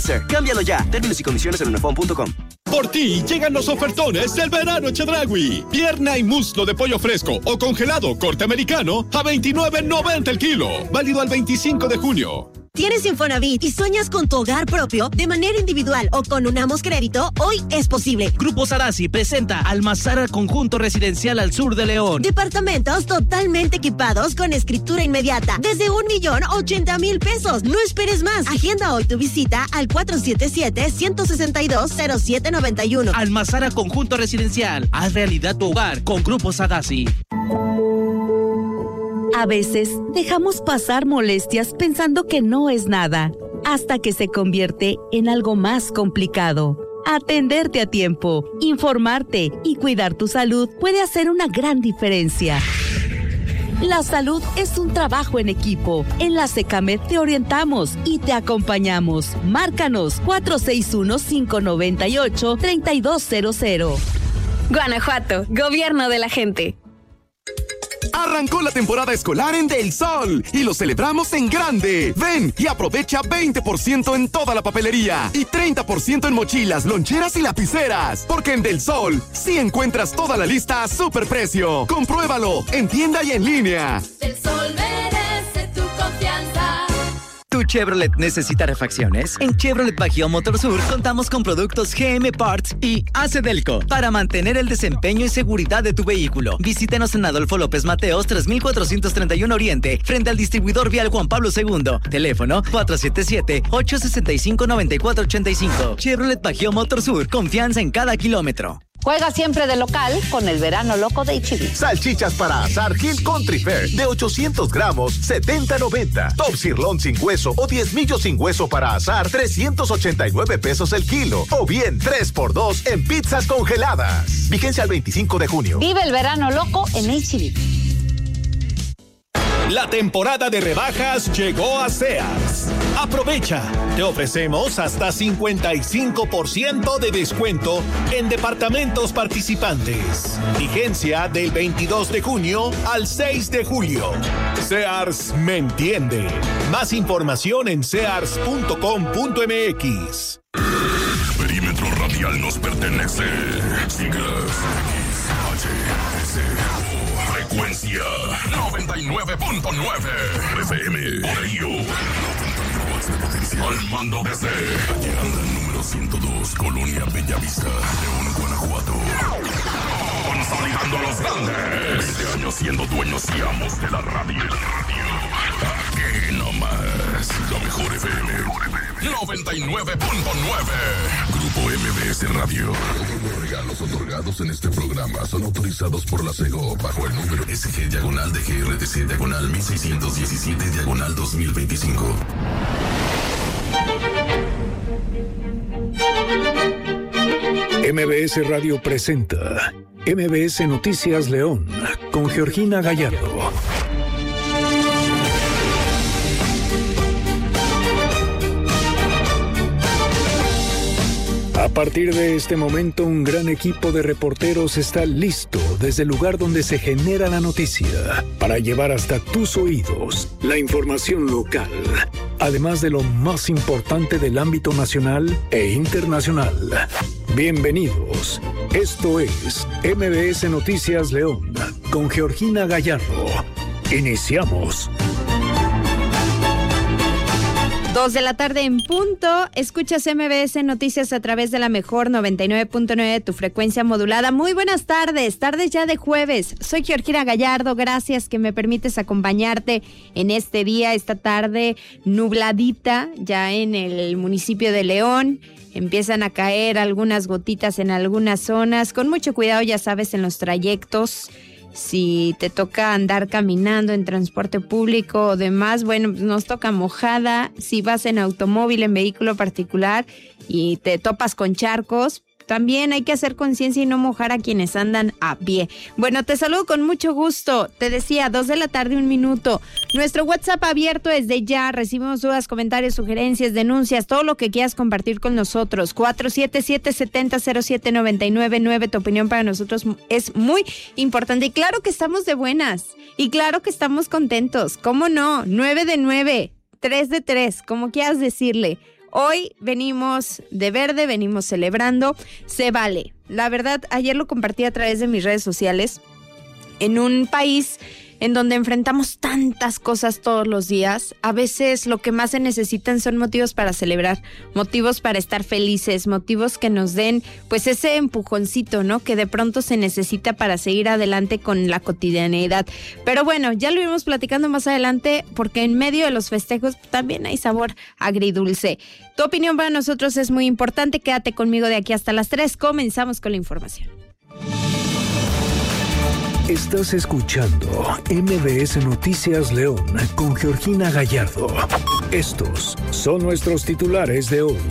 Pacer. Cámbialo ya. Términos y condiciones en unifón.com. Por ti llegan los ofertones del verano Chedraui. Pierna y muslo de pollo fresco o congelado corte americano a $29.90 el kilo. Válido al 25 de junio. ¿Tienes Infonavit y sueñas con tu hogar propio de manera individual o con Unamos Crédito? Hoy es posible. Grupo Sarasi presenta Almazara Conjunto Residencial al sur de León. Departamentos totalmente equipados con escritura inmediata desde $1,080,000 pesos. No esperes más. Agenda hoy tu visita al 477-162-0791. Almazara Conjunto Residencial. Haz realidad tu hogar con Grupo Sarasi. A veces dejamos pasar molestias pensando que no es nada, hasta que se convierte en algo más complicado. Atenderte a tiempo, informarte y cuidar tu salud puede hacer una gran diferencia. La salud es un trabajo en equipo. En la Secamed te orientamos y te acompañamos. Márcanos 461-598-3200. Guanajuato, Gobierno de la gente. Arrancó la temporada escolar en Del Sol y lo celebramos en grande. Ven y aprovecha 20% en toda la papelería y 30% en mochilas, loncheras y lapiceras. Porque en Del Sol sí encuentras toda la lista a superprecio. Compruébalo en tienda y en línea. Del Sol merece tu confianza. ¿Tu Chevrolet necesita refacciones? En Chevrolet Bajío Motor Sur contamos con productos GM Parts y Acedelco para mantener el desempeño y seguridad de tu vehículo. Visítenos en Adolfo López Mateos 3431 Oriente, frente al distribuidor vial Juan Pablo II. Teléfono 477-865-9485. Chevrolet Bajío Motor Sur, confianza en cada kilómetro. Juega siempre de local con el verano loco de H-E-B. Salchichas para asar Hill Country Fair de 800 gramos, $70.90. Top sirloin sin hueso o 10 millos sin hueso para asar, $389 el kilo. O bien 3x2 en pizzas congeladas. Vigencia al 25 de junio. Vive el verano loco en H-E-B. La temporada de rebajas llegó a Sears. Aprovecha. Te ofrecemos hasta 55% de descuento en departamentos participantes. Vigencia del 22 de junio al 6 de julio. Sears me entiende. Más información en sears.com.mx. Perímetro radial nos pertenece. Siglas frecuencia 99.9 FM. Por ello, al mando desde Llegando al número 102, Colonia Bellavista, León, Guanajuato. Consolidando a los grandes. 20 años siendo dueños y amos de la radio. Aquí nomás, la mejor FM 99.9. Grupo MBS Radio. Todos los regalos otorgados en este programa son autorizados por la SEGO bajo el número SG-DGRTC-1617-2025. MBS Radio presenta MBS Noticias León con Georgina Gallardo. A partir de este momento, un gran equipo de reporteros está listo desde el lugar donde se genera la noticia para llevar hasta tus oídos la información local, además de lo más importante del ámbito nacional e internacional. Bienvenidos. Esto es MBS Noticias León con Georgina Gallardo. Iniciamos. 2 de la tarde en punto. Escuchas MBS Noticias a través de la mejor 99.9 de tu frecuencia modulada. Muy buenas tardes ya de jueves. Soy Georgina Gallardo. Gracias que me permites acompañarte en este día, esta tarde nubladita, ya en el municipio de León. Empiezan a caer algunas gotitas en algunas zonas. Con mucho cuidado, ya sabes, en los trayectos. Si te toca andar caminando en transporte público o demás, bueno, nos toca mojada. Si vas en automóvil, en vehículo particular y te topas con charcos, también hay que hacer conciencia y no mojar a quienes andan a pie. Bueno, te saludo con mucho gusto. Te decía, 2 de la tarde, 1 minuto. Nuestro WhatsApp abierto desde ya. Recibimos dudas, comentarios, sugerencias, denuncias, todo lo que quieras compartir con nosotros. 477-70-0799. Tu opinión para nosotros es muy importante. Y claro que estamos de buenas. Y claro que estamos contentos. ¿Cómo no? 9 de 9, 3 de 3, como quieras decirle. Hoy venimos de verde, venimos celebrando, se vale. La verdad, ayer lo compartí a través de mis redes sociales. En un país en donde enfrentamos tantas cosas todos los días, a veces lo que más se necesitan son motivos para celebrar, motivos para estar felices, motivos que nos den pues ese empujoncito, ¿no? Que de pronto se necesita para seguir adelante con la cotidianeidad. Pero bueno, ya lo iremos platicando más adelante porque en medio de los festejos también hay sabor agridulce. Tu opinión para nosotros es muy importante, quédate conmigo de aquí hasta las 3, comenzamos con la información. Estás escuchando MBS Noticias León con Georgina Gallardo. Estos son nuestros titulares de hoy.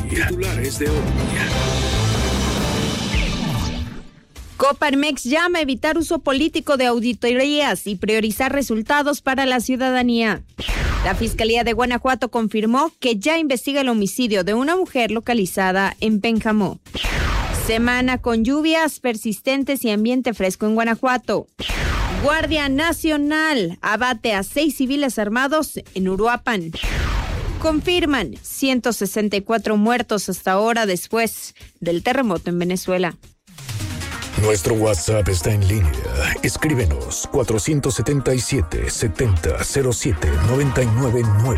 Coparmex llama a evitar uso político de auditorías y priorizar resultados para la ciudadanía. La Fiscalía de Guanajuato confirmó que ya investiga el homicidio de una mujer localizada en Pénjamo. Semana con lluvias persistentes y ambiente fresco en Guanajuato. Guardia Nacional abate a 6 civiles armados en Uruapan. Confirman 164 muertos hasta ahora después del terremoto en Venezuela. Nuestro WhatsApp está en línea. Escríbenos 477-7007-999.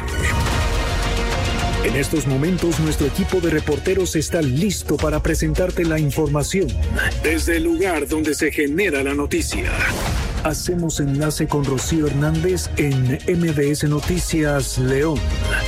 En estos momentos, nuestro equipo de reporteros está listo para presentarte la información desde el lugar donde se genera la noticia. Hacemos enlace con Rocío Hernández en MBS Noticias León.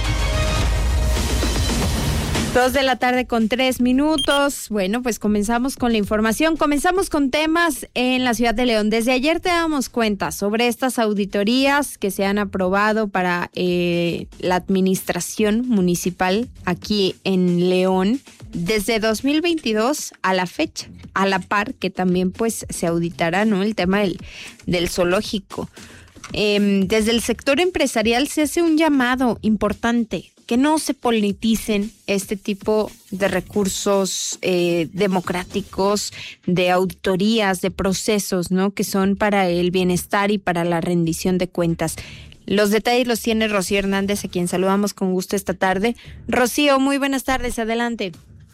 2:03 p.m. Bueno, pues comenzamos con la información. Comenzamos con temas en la ciudad de León. Desde ayer te damos cuenta sobre estas auditorías que se han aprobado para la administración municipal aquí en León desde 2022 a la fecha, a la par que también pues se auditará, ¿no?, el tema del zoológico. Desde el sector empresarial se hace un llamado importante, que no se politicen este tipo de recursos democráticos, de auditorías, de procesos, ¿no?, que son para el bienestar y para la rendición de cuentas. Los detalles los tiene Rocío Hernández, a quien saludamos con gusto esta tarde. Rocío, muy buenas tardes, adelante.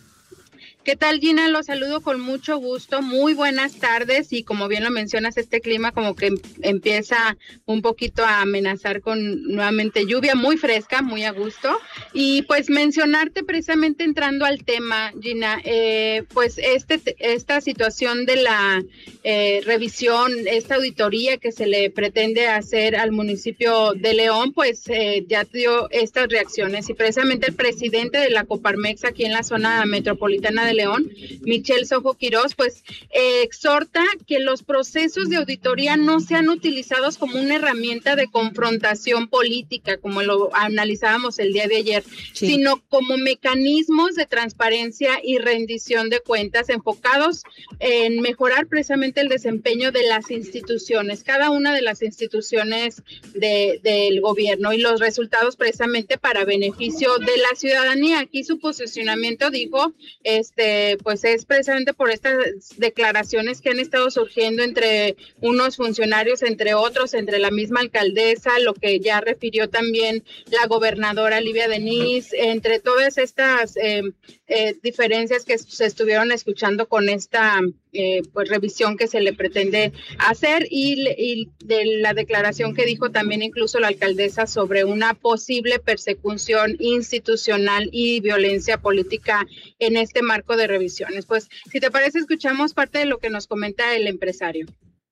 ¿Qué tal, Gina? Los saludo con mucho gusto. Muy buenas tardes. Y como bien lo mencionas, este clima como que empieza un poquito a amenazar con nuevamente lluvia muy fresca, muy a gusto. Y pues mencionarte precisamente entrando al tema, Gina, pues esta situación de la revisión, esta auditoría que se le pretende hacer al municipio de León, pues ya dio estas reacciones. Y precisamente el presidente de la Coparmex aquí en la zona metropolitana de León, Michel Sojo Quirós, pues exhorta que los procesos de auditoría no sean utilizados como una herramienta de confrontación política, como lo analizábamos el día de ayer, sino como mecanismos de transparencia y rendición de cuentas enfocados en mejorar precisamente el desempeño de las instituciones, cada una de las instituciones del gobierno, y los resultados precisamente para beneficio de la ciudadanía. Aquí su posicionamiento, dijo, pues es precisamente por estas declaraciones que han estado surgiendo entre unos funcionarios, entre otros, entre la misma alcaldesa, lo que ya refirió también la gobernadora Livia Denis, entre todas estas diferencias que se estuvieron escuchando con esta pues revisión que se le pretende hacer, y de la declaración que dijo también incluso la alcaldesa sobre una posible persecución institucional y violencia política en este marco de revisiones. Pues si te parece, escuchamos parte de lo que nos comenta el empresario.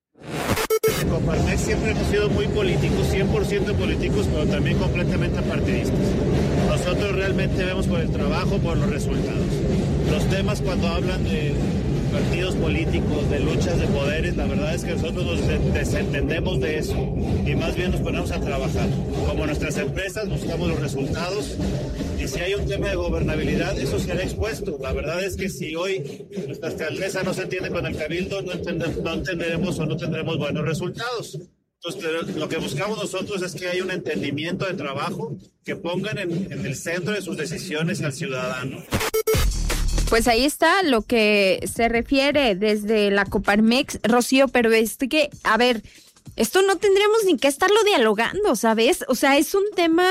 En Coparmex siempre hemos sido muy políticos, 100% políticos, pero también completamente partidistas. Nosotros realmente vemos por el trabajo, por los resultados. Los temas cuando hablan de partidos políticos, de luchas de poderes, la verdad es que nosotros nos desentendemos de eso y más bien nos ponemos a trabajar. Como nuestras empresas buscamos los resultados, y si hay un tema de gobernabilidad, eso será expuesto. La verdad es que si hoy nuestra alcaldesa no se entiende con el cabildo, no entenderemos o no tendremos buenos resultados. Entonces, lo que buscamos nosotros es que haya un entendimiento de trabajo, que pongan en el centro de sus decisiones al ciudadano. Pues ahí está lo que se refiere desde la Coparmex, Rocío, pero es que, a ver, Esto no tendríamos ni que estarlo dialogando, ¿sabes? O sea, es un tema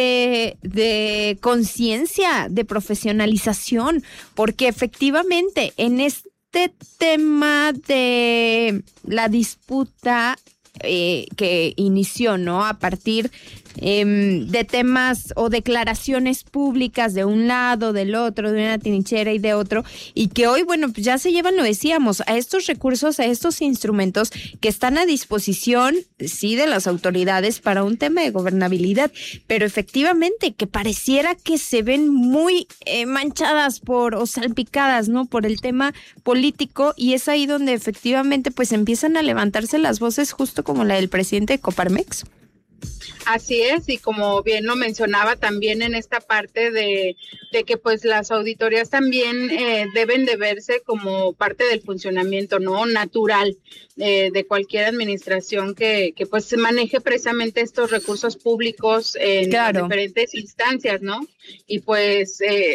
de conciencia, de profesionalización, porque efectivamente en este tema de la disputa que inició, ¿no? A partir de temas o declaraciones públicas de un lado, del otro, de una trinchera y de otro, y que hoy, bueno, pues ya se llevan, lo decíamos, a estos recursos, a estos instrumentos que están a disposición, sí, de las autoridades para un tema de gobernabilidad, pero efectivamente que pareciera que se ven muy manchadas o salpicadas, ¿no? Por el tema político, y es ahí donde efectivamente pues empiezan a levantarse las voces, justo como la del presidente de Coparmex. Así es, y como bien lo mencionaba también en esta parte de que pues las auditorías también deben de verse como parte del funcionamiento, ¿no? Natural de cualquier administración que pues se maneje precisamente estos recursos públicos en diferentes instancias, ¿no? Y pues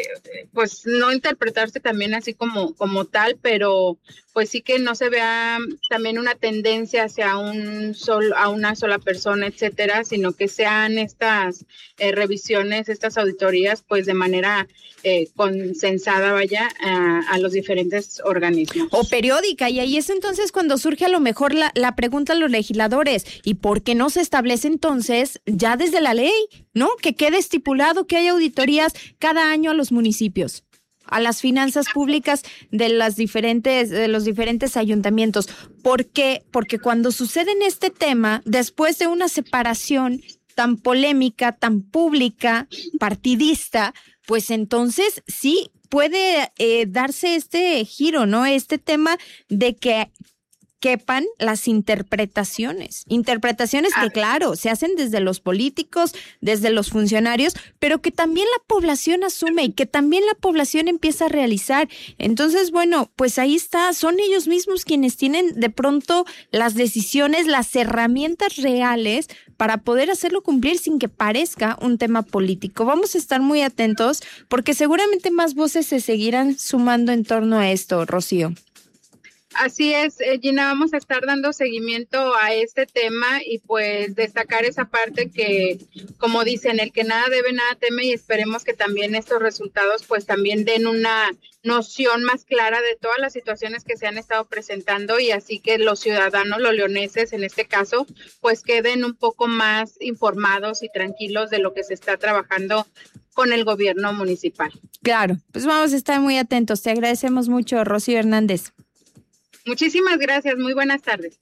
no interpretarse también así como tal, pero pues sí que no se vea también una tendencia hacia a una sola persona, etcétera, sino que sean estas revisiones, estas auditorías, pues de manera consensada, vaya, a los diferentes organismos. O periódica, y ahí es entonces cuando surge a lo mejor la pregunta a los legisladores, ¿y por qué no se establece entonces ya desde la ley, ¿no? Que quede estipulado que hay auditorías cada año a los municipios, a las finanzas públicas de los diferentes ayuntamientos. ¿Por qué? Porque cuando sucede en este tema, después de una separación tan polémica, tan pública, partidista, pues entonces sí puede darse este giro, ¿no? Este tema de que quepan las interpretaciones que claro, se hacen desde los políticos, desde los funcionarios, pero que también la población asume y que también la población empieza a realizar. Entonces, bueno, pues ahí está, son ellos mismos quienes tienen de pronto las decisiones, las herramientas reales para poder hacerlo cumplir sin que parezca un tema político. Vamos a estar muy atentos porque seguramente más voces se seguirán sumando en torno a esto, Rocío. Así es, Gina, vamos a estar dando seguimiento a este tema y pues destacar esa parte que, como dicen, el que nada debe, nada teme, y esperemos que también estos resultados pues también den una noción más clara de todas las situaciones que se han estado presentando, y así que los ciudadanos, los leoneses en este caso, pues queden un poco más informados y tranquilos de lo que se está trabajando con el gobierno municipal. Claro, pues vamos a estar muy atentos. Te agradecemos mucho, Rocío Hernández. Muchísimas gracias, muy buenas tardes.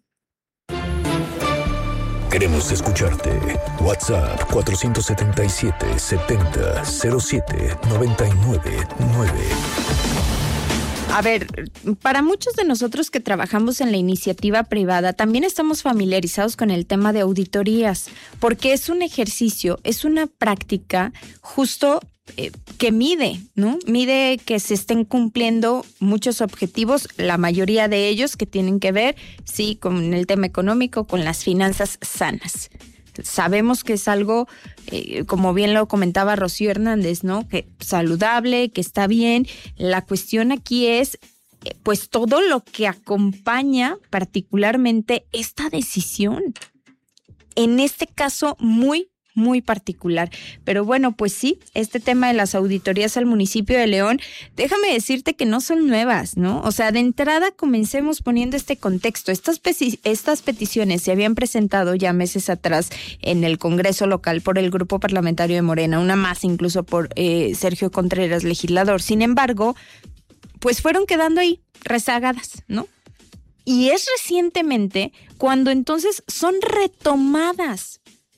Queremos escucharte. WhatsApp 477-70-07-99-9. A ver, para muchos de nosotros que trabajamos en la iniciativa privada, también estamos familiarizados con el tema de auditorías, porque es un ejercicio, es una práctica justo que mide, ¿no? Mide que se estén cumpliendo muchos objetivos, la mayoría de ellos que tienen que ver, sí, con el tema económico, con las finanzas sanas. Sabemos que es algo, como bien lo comentaba Rocío Hernández, ¿no? Que saludable, que está bien. La cuestión aquí es, pues, todo lo que acompaña particularmente esta decisión. En este caso, muy particular. Pero bueno, pues sí, este tema de las auditorías al municipio de León, déjame decirte que no son nuevas, ¿no? O sea, de entrada comencemos poniendo este contexto. Estas peticiones se habían presentado ya meses atrás en el Congreso local por el Grupo Parlamentario de Morena, una más incluso por Sergio Contreras, legislador. Sin embargo, pues fueron quedando ahí rezagadas, ¿no? Y es recientemente cuando entonces son retomadas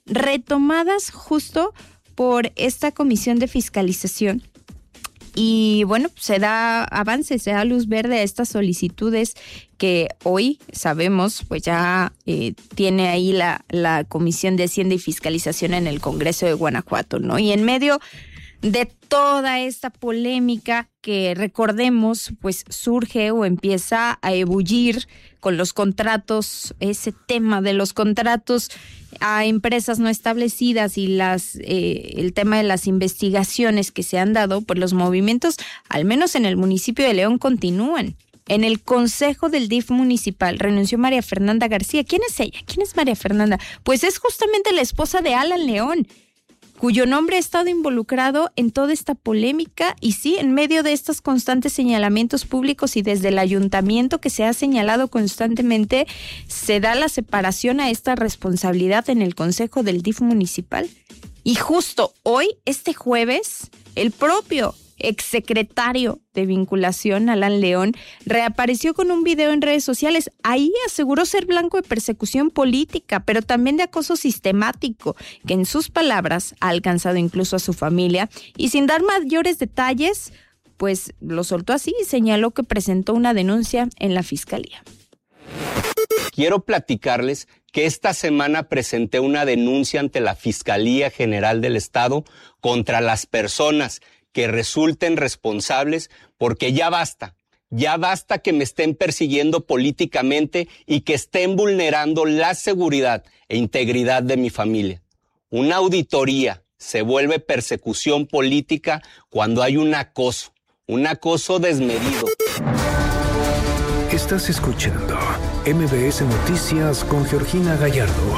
justo por esta comisión de fiscalización. Y bueno, se da avance, se da luz verde a estas solicitudes que hoy sabemos, pues ya tiene ahí la Comisión de Hacienda y Fiscalización en el Congreso de Guanajuato, ¿no? Y en medio de toda esta polémica que, recordemos, pues surge o empieza a ebullir con los contratos, ese tema de los contratos a empresas no establecidas y el tema de las investigaciones que se han dado, pues los movimientos, al menos en el municipio de León, continúan. En el Consejo del DIF municipal renunció María Fernanda García. ¿Quién es ella? ¿Quién es María Fernanda? Pues es justamente la esposa de Alan León, cuyo nombre ha estado involucrado en toda esta polémica y sí, en medio de estos constantes señalamientos públicos y desde el ayuntamiento que se ha señalado constantemente, se da la separación a esta responsabilidad en el Consejo del DIF municipal. Y justo hoy, este jueves, el propio exsecretario de Vinculación, Alan León, reapareció con un video en redes sociales. Ahí aseguró ser blanco de persecución política, pero también de acoso sistemático, que en sus palabras ha alcanzado incluso a su familia, y sin dar mayores detalles, pues lo soltó así y señaló que presentó una denuncia en la fiscalía. Quiero platicarles que esta semana presenté una denuncia ante la Fiscalía General del Estado contra las personas que resulten responsables, porque ya basta que me estén persiguiendo políticamente y que estén vulnerando la seguridad e integridad de mi familia. Una auditoría se vuelve persecución política cuando hay un acoso desmedido. Estás escuchando MBS Noticias con Georgina Gallardo.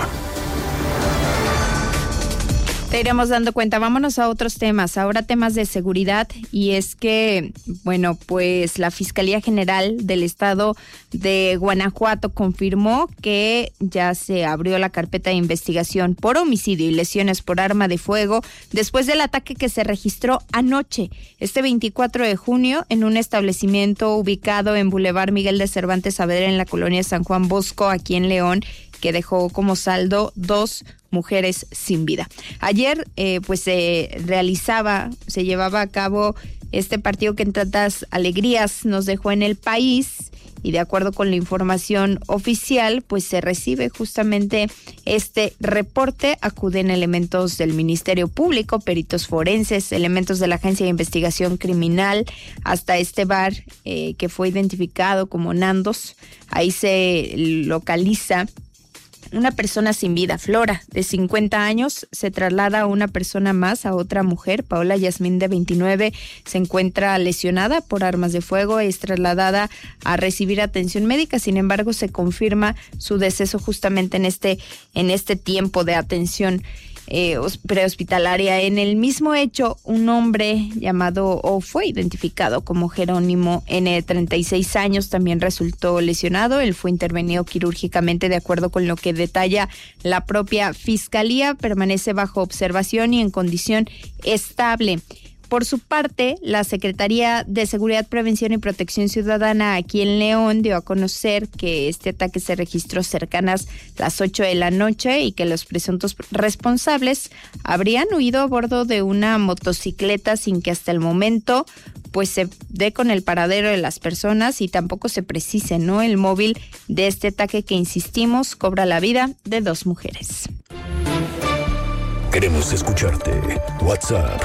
Te iremos dando cuenta. Vámonos a otros temas, ahora temas de seguridad, y es que, bueno, pues la Fiscalía General del Estado de Guanajuato confirmó que ya se abrió la carpeta de investigación por homicidio y lesiones por arma de fuego después del ataque que se registró anoche, este 24 de junio, en un establecimiento ubicado en Boulevard Miguel de Cervantes Saavedra, en la colonia San Juan Bosco, aquí en León, que dejó como saldo 2 mujeres sin vida. Ayer pues se llevaba a cabo este partido que en tantas alegrías nos dejó en el país, y de acuerdo con la información oficial, pues se recibe justamente este reporte. Acuden elementos del Ministerio Público, peritos forenses, elementos de la Agencia de Investigación Criminal, hasta este bar que fue identificado como Nandos. Ahí se localiza una persona sin vida, Flora, de 50 años, se traslada a una persona más, a otra mujer, Paola Yasmín, de 29, se encuentra lesionada por armas de fuego, es trasladada a recibir atención médica. Sin embargo, se confirma su deceso justamente en este tiempo de atención prehospitalaria. En el mismo hecho, un hombre fue identificado como Jerónimo N., 36 años, también resultó lesionado. Él fue intervenido quirúrgicamente, de acuerdo con lo que detalla la propia Fiscalía. Permanece bajo observación y en condición estable. Por su parte, la Secretaría de Seguridad, Prevención y Protección Ciudadana aquí en León dio a conocer que este ataque se registró cercanas las 8 de la noche y que los presuntos responsables habrían huido a bordo de una motocicleta sin que hasta el momento pues se dé con el paradero de las personas y tampoco se precise, ¿no?, el móvil de este ataque que, insistimos, cobra la vida de 2 mujeres. Queremos escucharte. WhatsApp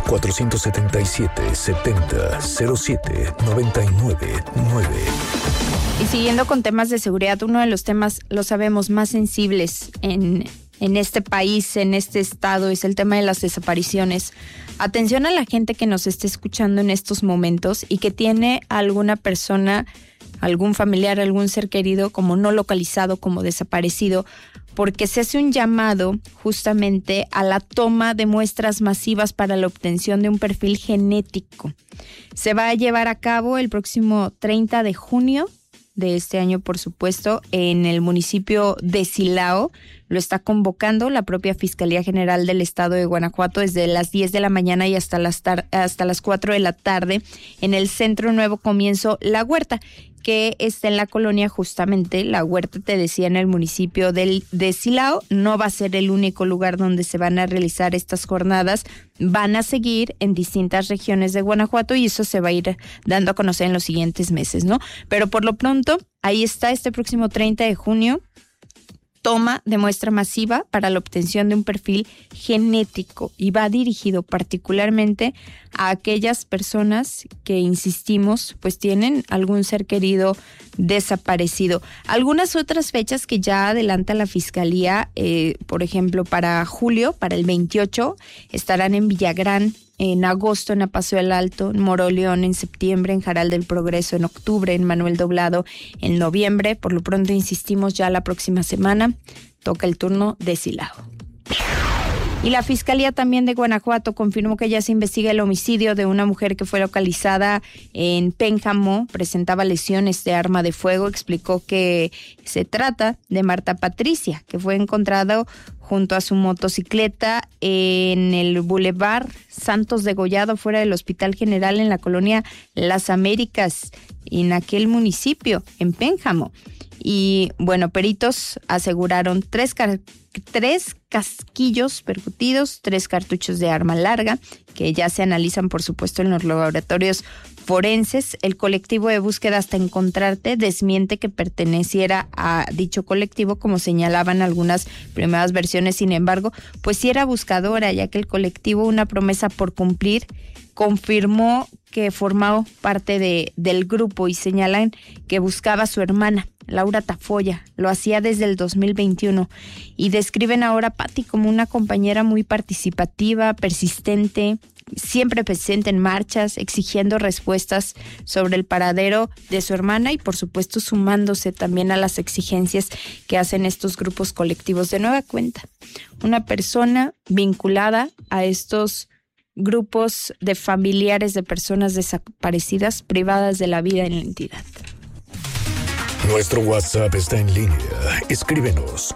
477-70-07-99-9. Y siguiendo con temas de seguridad, uno de los temas, lo sabemos, más sensibles en este país, en este estado, es el tema de las desapariciones. Atención a la gente que nos esté escuchando en estos momentos y que tiene a alguna persona, algún familiar, algún ser querido como no localizado, como desaparecido, porque se hace un llamado justamente a la toma de muestras masivas para la obtención de un perfil genético. Se va a llevar a cabo el próximo 30 de junio de este año, por supuesto, en el municipio de Silao. Lo está convocando la propia Fiscalía General del Estado de Guanajuato desde las 10 de la mañana y hasta las 4 de la tarde en el Centro Nuevo Comienzo La Huerta, que está en la colonia, justamente La Huerta, te decía, en el municipio de Silao. No va a ser el único lugar donde se van a realizar estas jornadas. Van a seguir en distintas regiones de Guanajuato y eso se va a ir dando a conocer en los siguientes meses, ¿no? Pero por lo pronto, ahí está, este próximo 30 de junio, toma de muestra masiva para la obtención de un perfil genético, y va dirigido particularmente a aquellas personas que, insistimos, pues tienen algún ser querido desaparecido. Algunas otras fechas que ya adelanta la Fiscalía, por ejemplo, para julio, para el 28, estarán en Villagrán, en agosto en Apaso del Alto, en Moroleón en septiembre, en Jaral del Progreso en octubre, en Manuel Doblado en noviembre. Por lo pronto, insistimos, ya la próxima semana toca el turno de Silao. Y la Fiscalía también de Guanajuato confirmó que ya se investiga el homicidio de una mujer que fue localizada en Pénjamo, presentaba lesiones de arma de fuego. Explicó que se trata de Marta Patricia, que fue encontrado junto a su motocicleta en el Boulevard Santos Degollado, fuera del Hospital General en la colonia Las Américas, en aquel municipio, en Pénjamo. Y bueno, peritos aseguraron tres casquillos percutidos, 3 cartuchos de arma larga, que ya se analizan, por supuesto, en los laboratorios forenses. El colectivo de búsqueda Hasta Encontrarte desmiente que perteneciera a dicho colectivo, como señalaban algunas primeras versiones. Sin embargo, pues sí era buscadora, ya que el colectivo Una Promesa por Cumplir confirmó que formaba parte del grupo y señalan que buscaba a su hermana, Laura Tafoya. Lo hacía desde el 2021 y describen ahora a Patti como una compañera muy participativa, persistente, siempre presente en marchas, exigiendo respuestas sobre el paradero de su hermana y, por supuesto, sumándose también a las exigencias que hacen estos grupos colectivos. De nueva cuenta, una persona vinculada a estos grupos de familiares de personas desaparecidas, privadas de la vida en la entidad. Nuestro WhatsApp está en línea. Escríbenos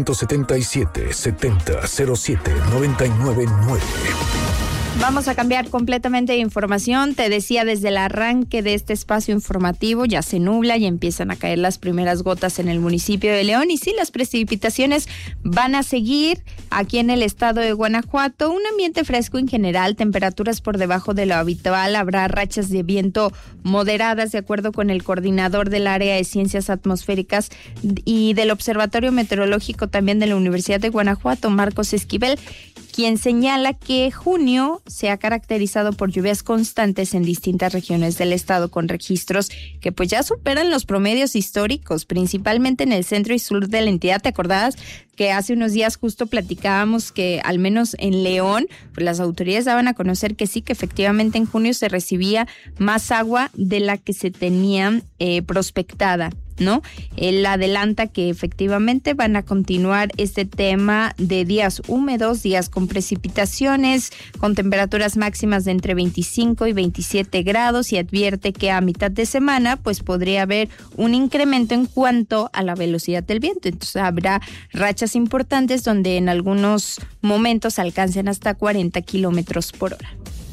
477-7007-999. Vamos a cambiar completamente de información. Te decía desde el arranque de este espacio informativo, ya se nubla y empiezan a caer las primeras gotas en el municipio de León. Y sí, las precipitaciones van a seguir aquí en el estado de Guanajuato. Un ambiente fresco en general, temperaturas por debajo de lo habitual. Habrá rachas de viento moderadas, de acuerdo con el coordinador del área de ciencias atmosféricas y del Observatorio Meteorológico también de la Universidad de Guanajuato, Marcos Esquivel, quien señala que junio se ha caracterizado por lluvias constantes en distintas regiones del estado, con registros que pues ya superan los promedios históricos, principalmente en el centro y sur de la entidad. ¿Te acordabas que hace unos días justo platicábamos que al menos en León, pues las autoridades daban a conocer que sí, que efectivamente en junio se recibía más agua de la que se tenía prospectada, ¿no? Él adelanta que efectivamente van a continuar este tema de días húmedos, días con precipitaciones, con temperaturas máximas de entre 25 y 27 grados, y advierte que a mitad de semana pues podría haber un incremento en cuanto a la velocidad del viento. Entonces habrá rachas importantes donde en algunos momentos alcancen hasta 40 kilómetros por hora.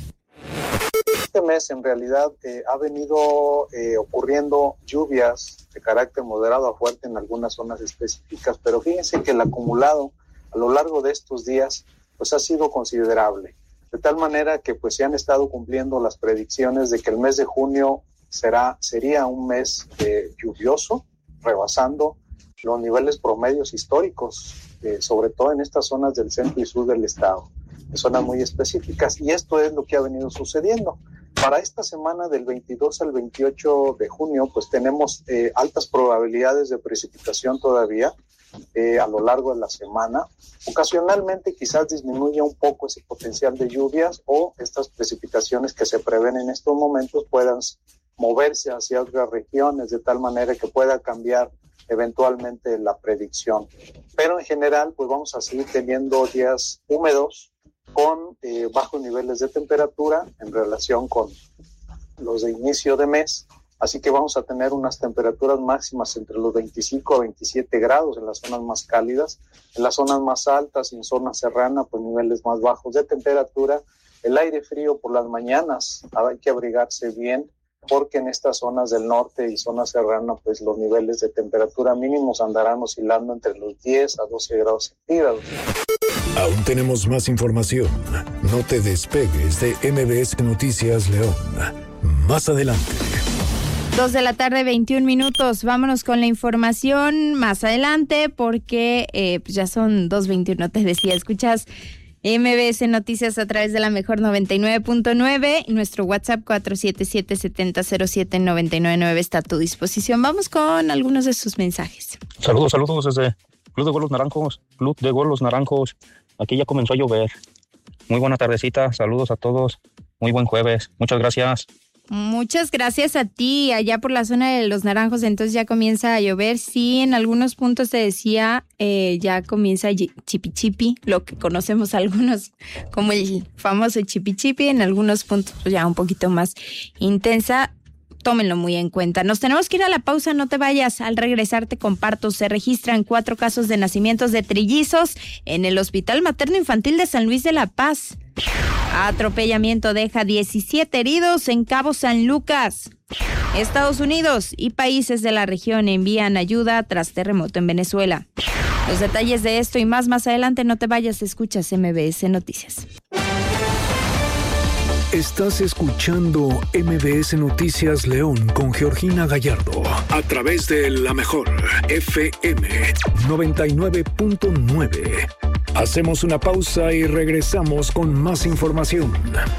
Este mes en realidad ha venido ocurriendo lluvias de carácter moderado a fuerte en algunas zonas específicas, pero fíjense que el acumulado a lo largo de estos días pues ha sido considerable, de tal manera que pues se han estado cumpliendo las predicciones de que el mes de junio sería un mes lluvioso, rebasando los niveles promedios históricos, sobre todo en estas zonas del centro y sur del estado, de zonas muy específicas, y esto es lo que ha venido sucediendo. Para esta semana del 22 al 28 de junio, pues tenemos altas probabilidades de precipitación todavía a lo largo de la semana. Ocasionalmente quizás disminuya un poco ese potencial de lluvias, o estas precipitaciones que se prevén en estos momentos puedan moverse hacia otras regiones de tal manera que pueda cambiar eventualmente la predicción. Pero en general pues vamos a seguir teniendo días húmedos con bajos niveles de temperatura en relación con los de inicio de mes, así que vamos a tener unas temperaturas máximas entre los 25 a 27 grados en las zonas más cálidas, en las zonas más altas y en zona serrana pues niveles más bajos de temperatura. El aire frío por las mañanas, hay que abrigarse bien, porque en estas zonas del norte y zona serrana pues los niveles de temperatura mínimos andarán oscilando entre los 10 a 12 grados centígrados. Aún tenemos más información. No te despegues de MBS Noticias León. Más adelante. 2 de la tarde, 21 minutos. Vámonos con la información más adelante porque pues ya son 2:21, te decía. Escuchas MBS Noticias a través de la mejor 99.9 y nuestro WhatsApp 477-7007-999 está a tu disposición. Vamos con algunos de sus mensajes. Saludos desde Club de Golos Naranjos. Aquí ya comenzó a llover. Muy buena tardecita, saludos a todos. Muy buen jueves, muchas gracias. Muchas gracias a ti. Allá por la zona de Los Naranjos, entonces ya comienza a llover. Sí, en algunos puntos te decía, ya comienza chipi chipi, lo que conocemos algunos como el famoso chipi chipi. En algunos puntos pues ya un poquito más intensa. Tómenlo muy en cuenta. Nos tenemos que ir a la pausa, no te vayas. Al regresar te comparto, se registran 4 casos de nacimientos de trillizos en el Hospital Materno Infantil de San Luis de la Paz. Atropellamiento deja 17 heridos en Cabo San Lucas. Estados Unidos y países de la región envían ayuda tras terremoto en Venezuela. Los detalles de esto y más adelante, no te vayas, escuchas MBS Noticias. Estás escuchando MBS Noticias León con Georgina Gallardo a través de La Mejor FM 99.9. Hacemos una pausa y regresamos con más información.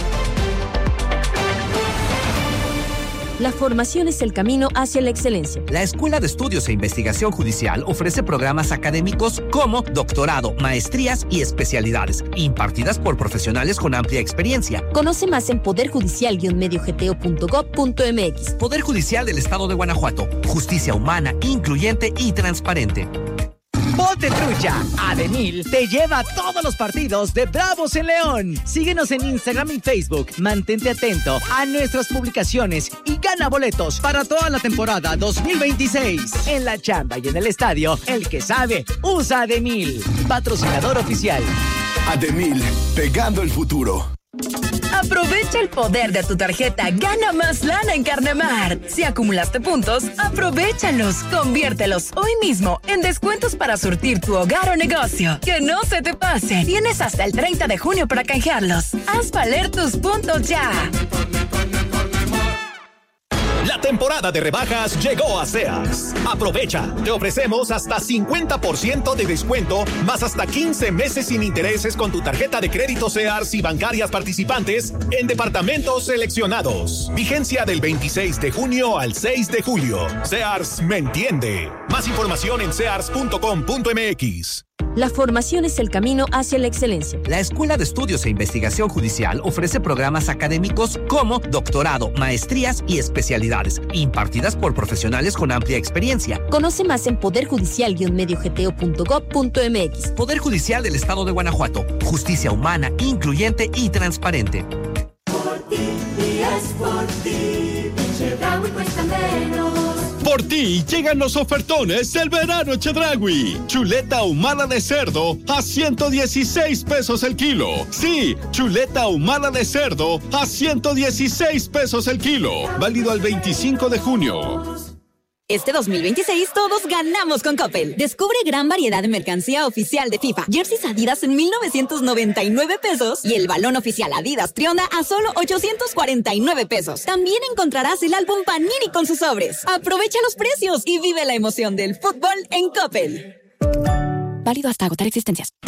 La formación es el camino hacia la excelencia. La Escuela de Estudios e Investigación Judicial ofrece programas académicos como doctorado, maestrías y especialidades, impartidas por profesionales con amplia experiencia. Conoce más en poderjudicial-mediogto.gov.mx. Poder Judicial del Estado de Guanajuato. Justicia humana, incluyente y transparente. Ponte trucha. Ademil te lleva a todos los partidos de Bravos en León. Síguenos en Instagram y Facebook. Mantente atento a nuestras publicaciones y gana boletos para toda la temporada 2026. En la chamba y en el estadio, el que sabe, usa Ademil. Patrocinador oficial. Ademil, pegando el futuro. Aprovecha el poder de tu tarjeta Gana Más Lana en Carnemart. Si acumulaste puntos, aprovéchalos, conviértelos hoy mismo en descuentos para surtir tu hogar o negocio. ¡Que no se te pase! Tienes hasta el 30 de junio para canjearlos. Haz valer tus puntos ya. La temporada de rebajas llegó a Sears. Aprovecha, te ofrecemos hasta 50% de descuento, más hasta 15 meses sin intereses con tu tarjeta de crédito Sears y bancarias participantes en departamentos seleccionados. Vigencia del 26 de junio al 6 de julio. Sears me entiende. Más información en sears.com.mx. La formación es el camino hacia la excelencia. La Escuela de Estudios e Investigación Judicial ofrece programas académicos como doctorado, maestrías y especialidades, impartidas por profesionales con amplia experiencia. Conoce más en poderjudicial-mediogto.gov.mx. Poder Judicial del Estado de Guanajuato. Justicia humana, incluyente y transparente. Por ti, y es por ti, Chedraui cuesta menos. Por ti llegan los ofertones del verano Chedraui. Chuleta ahumada de cerdo a 116 pesos el kilo. Sí, chuleta ahumada de cerdo a 116 pesos el kilo. Válido al 25 de junio. Este 2026 todos ganamos con Coppel. Descubre gran variedad de mercancía oficial de FIFA. Jerseys Adidas en 1,999 pesos y el balón oficial Adidas Trionda a solo 849 pesos. También encontrarás el álbum Panini con sus sobres. Aprovecha los precios y vive la emoción del fútbol en Coppel. Válido hasta agotar existencias.